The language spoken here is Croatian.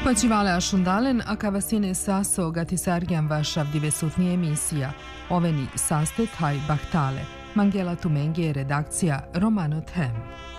Počivale Ashundalen, akavasine saso gatisargyan vašavdive sutnije emisija. Oveni saste taj bahtale. Mangela Tumenge redakcija Romano Them.